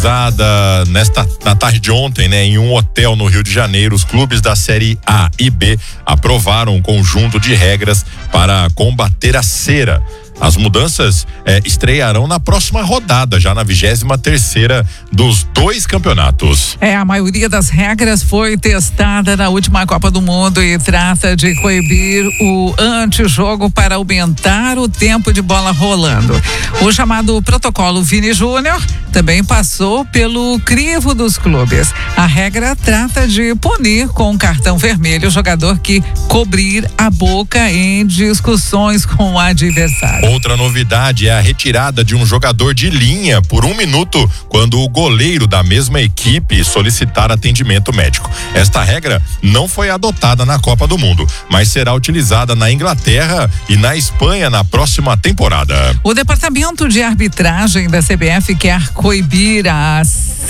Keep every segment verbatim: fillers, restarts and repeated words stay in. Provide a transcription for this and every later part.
Nesta, na tarde de ontem, né, em um hotel no Rio de Janeiro, os clubes da Série A e B aprovaram um conjunto de regras para combater a cera. As mudanças eh, estrearão na próxima rodada, já na vigésima terceira dos dois campeonatos. É, a maioria das regras foi testada na última Copa do Mundo e trata de coibir o antijogo para aumentar o tempo de bola rolando. O chamado protocolo Vini Júnior também passou pelo crivo dos clubes. A regra trata de punir com cartão vermelho o jogador que cobrir a boca em discussões com o adversário. Outra novidade é a retirada de um jogador de linha por um minuto quando o goleiro da mesma equipe solicitar atendimento médico. Esta regra não foi adotada na Copa do Mundo, mas será utilizada na Inglaterra e na Espanha na próxima temporada. O Departamento de Arbitragem da C B F quer coibir a,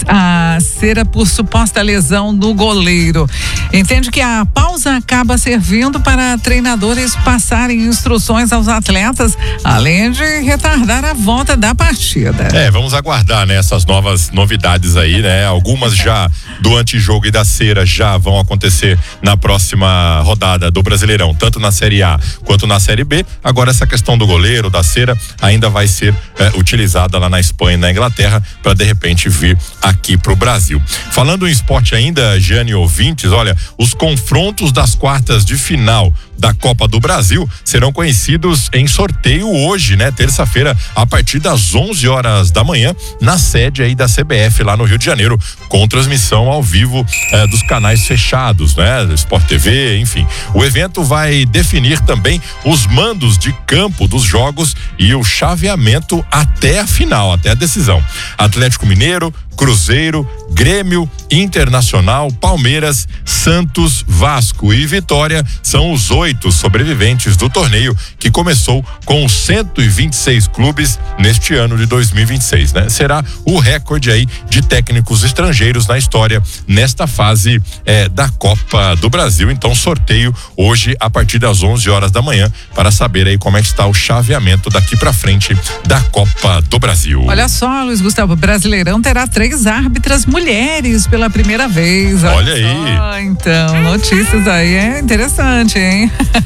a cera por suposta lesão do goleiro. Entende que a pausa acaba servindo para treinadores passarem instruções aos atletas, além de retardar a volta da partida. É, vamos aguardar, né, essas novas novidades aí, né? Algumas já do antijogo e da cera já vão acontecer na próxima rodada do Brasileirão, tanto na Série A quanto na Série B. Agora essa questão do goleiro, da cera, ainda vai ser é, utilizada lá na Espanha e na Inglaterra para de repente vir aqui pro Brasil. Falando em esporte ainda, Jane e ouvintes, olha, os confrontos das quartas de final da Copa do Brasil serão conhecidos em sorteio hoje, né? Terça-feira, a partir das onze horas da manhã, na sede aí da C B F lá no Rio de Janeiro, com transmissão ao vivo eh, dos canais fechados, né? Sport T V, enfim. O evento vai definir também os mandos de campo dos jogos e o chaveamento até a final, até a decisão. Atlético Mineiro, Cruzeiro, Grêmio, Internacional, Palmeiras, Santos, Vasco e Vitória são os oito sobreviventes do torneio, que começou com cento e vinte e seis clubes neste ano de dois mil e vinte e seis, né? Será o recorde aí de técnicos estrangeiros na história nesta fase eh, da Copa do Brasil. Então, sorteio hoje a partir das onze horas da manhã para saber aí como é que está o chaveamento daqui para frente da Copa do Brasil. Olha só, Luiz Gustavo, Brasileirão terá três árbitras mulheres pela primeira vez. Olha, Olha aí. Só, então, notícias aí, é interessante, hein?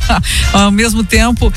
Ao mesmo tempo,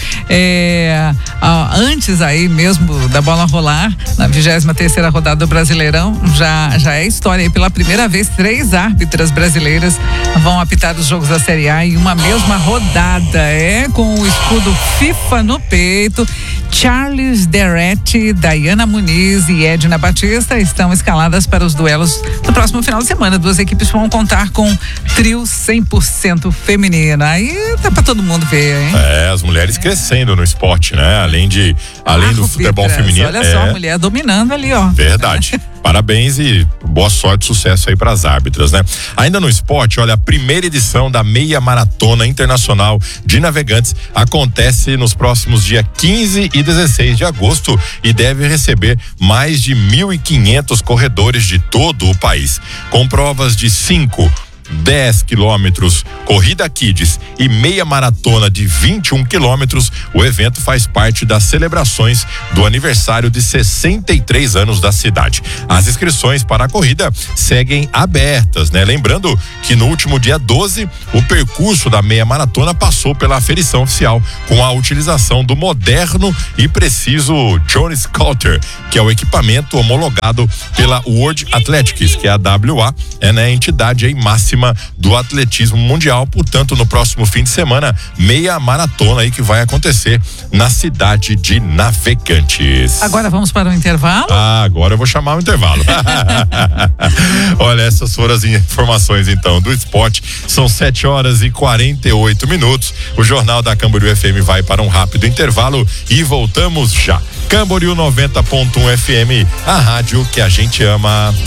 é, antes aí mesmo da bola rolar, na vigésima terceira rodada do Brasileirão, já, já é história aí. Pela primeira vez, três árbitras brasileiras vão apitar os jogos da Série A em uma mesma rodada. É, com o escudo FIFA no peito. Charles Deretti, Dayana Muniz e Edna Batista estão escaladas para os duelos do próximo final de semana. Duas equipes vão contar com trio cem por cento feminino. Aí tá pra todo mundo ver, hein? É, as mulheres é. crescendo no esporte, né? Além de, além do futebol feminino. Olha é. só, a mulher dominando ali, ó. Verdade. Parabéns e boa sorte, sucesso aí para as árbitras, né? Ainda no esporte, olha, a primeira edição da Meia Maratona Internacional de Navegantes acontece nos próximos dias quinze e dezesseis de agosto e deve receber mais de mil e quinhentos corredores de todo o país, com provas de cinco, dez quilômetros, corrida kids e meia maratona de vinte e um quilômetros. O evento faz parte das celebrações do aniversário de sessenta e três anos da cidade. As inscrições para a corrida seguem abertas, né? Lembrando que no último dia doze, o percurso da meia maratona passou pela aferição oficial com a utilização do moderno e preciso Jones Coulter, que é o equipamento homologado pela World Athletics, que é a W A, é, né, a entidade aí máxima do atletismo mundial. Portanto, no próximo fim de semana, meia maratona aí que vai acontecer na cidade de Navegantes. Agora vamos para o intervalo? Ah, agora eu vou chamar o intervalo. Olha, essas foram as informações então do esporte. São sete horas e quarenta e oito minutos. O Jornal da Camboriú F M vai para um rápido intervalo e voltamos já. Camboriú noventa ponto um F M, a rádio que a gente ama.